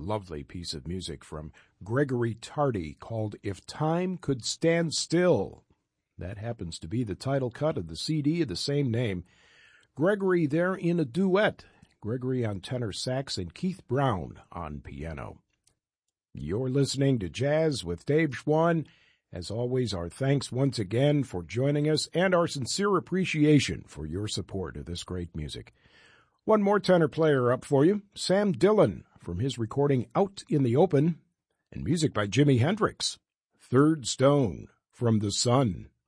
lovely piece of music from Gregory Tardy called If Time Could Stand Still. That happens to be the title cut of the CD of the same name. Gregory there in a duet, Gregory on tenor sax and Keith Brown on piano. You're listening to Jazz with Dave Schwann. As always, our thanks once again for joining us and our sincere appreciation for your support of this great music. One more tenor player up for you, Sam Dillon, from his recording Out in the Open, and music by Jimi Hendrix, Third Stone from the Sun.